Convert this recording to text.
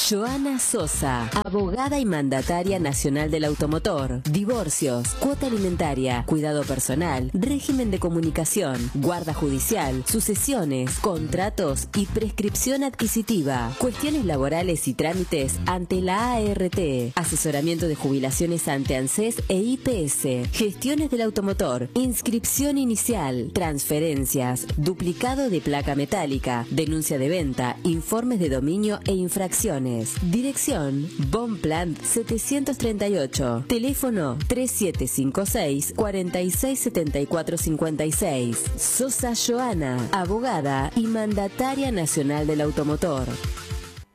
Joana Sosa, abogada y mandataria nacional del automotor, divorcios, cuota alimentaria, cuidado personal, régimen de comunicación, guarda judicial, sucesiones, contratos y prescripción adquisitiva, cuestiones laborales y trámites ante la ART, asesoramiento de jubilaciones ante ANSES e IPS, gestiones del automotor, inscripción inicial, transferencias, duplicado de placa metálica, denuncia de venta, informes de dominio e infracciones. Dirección Bonpland 738. Teléfono 3756 467456. Sosa Joana, abogada y mandataria nacional del automotor.